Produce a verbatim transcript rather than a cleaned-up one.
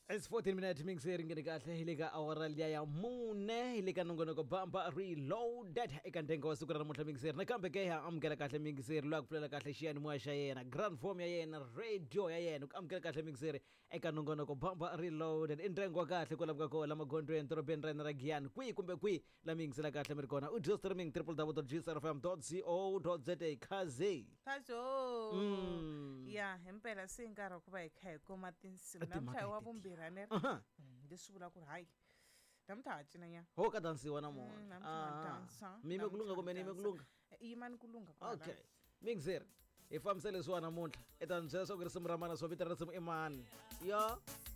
It's fourteen minutes mixer ngene kahle hileka awara ya mune hileka nongonoko bamba reloaded eka ntengo wa siku ra namuntlha mixer nakambe ke ha amukela kahle mixer lwa ku pfulela kahle xiyani moya xa yena grand form ya yena radio ya yena ku amukela kahle mixer eka nongonoko bamba reloaded intengo wa kahle kwala ka kola magondweni torobeni ra ra Giyani kwi kumbe kwi la mixela kahle mi ri kona u just streaming w w w dot g s r f m dot co dot z a khazi Tazo ya impela singara kuba ekhaya koma tinsimu namhlanje wabumbira ne ndisubula ku hayi namthathi nanya ho ka dansiwa namuntlha namthathi mime kulunga kumbe nime kulunga imani kulunga kwala okay mixer ifamsele swa namuntlha etanjesa ku risimu ra mana swo vitana risimu imani yo